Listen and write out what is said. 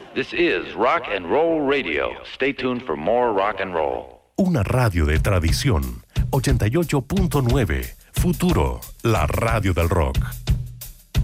This is Rock and Roll Radio. Stay tuned for more rock and roll. Una radio de tradición. 88.9. Futuro, la radio del rock.